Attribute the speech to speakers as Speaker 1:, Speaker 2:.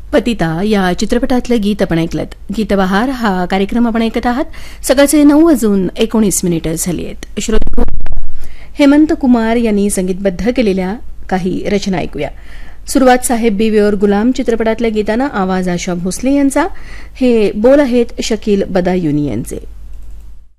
Speaker 1: पतिता या चित्रपटातलं गीत आपण ऐकलत. गीतबहार हा कार्यक्रम आपण ऐकत आहात. सकाळचे 9:19 झाली आहेत. श्रोते, हेमंत कुमार यांनी संगीतबद्ध केलेल्या काही रचना ऐकूया. सुरुवात साहेब बीवी और गुलाम चित्रपटातल्या गीताना आवाज आशा भोसले यांचा. हे बोल आहेत शकील बदायुनी यांचे.